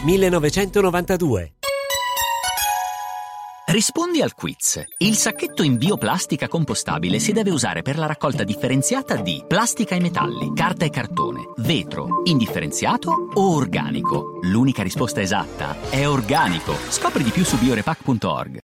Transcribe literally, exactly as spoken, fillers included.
millenovecentonovantadue. Rispondi al quiz. Il sacchetto in bioplastica compostabile si deve usare per la raccolta differenziata di plastica e metalli, carta e cartone, vetro, indifferenziato o organico. L'unica risposta esatta è organico. Scopri di più su biorepack punto org.